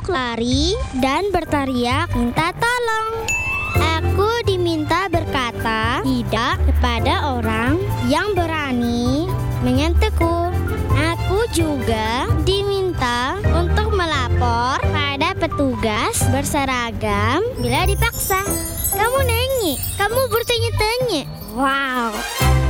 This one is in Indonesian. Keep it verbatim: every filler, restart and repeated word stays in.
untuk lari dan berteriak minta tolong. Aku diminta berkata tidak kepada orang yang berani menyentuhku. Aku juga diminta untuk melapor pada petugas berseragam bila dipaksa. Kamu nanya, kamu bertanya-tanya. Wow.